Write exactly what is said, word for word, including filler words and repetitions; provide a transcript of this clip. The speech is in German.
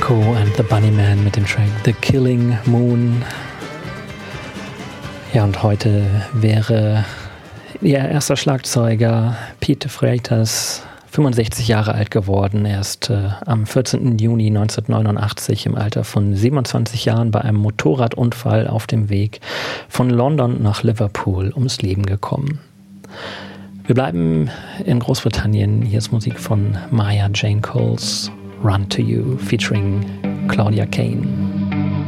Wilco and the Bunnymen mit dem Track The Killing Moon. Ja, und heute wäre ihr erster Schlagzeuger Pete Freitas fünfundsechzig Jahre alt geworden. Er ist äh, am vierzehnten Juni neunzehnhundertneunundachtzig im Alter von siebenundzwanzig Jahren bei einem Motorradunfall auf dem Weg von London nach Liverpool ums Leben gekommen. Wir bleiben in Großbritannien. Hier ist Musik von Maya Jane Coles, Run to You, featuring Claudia Kane.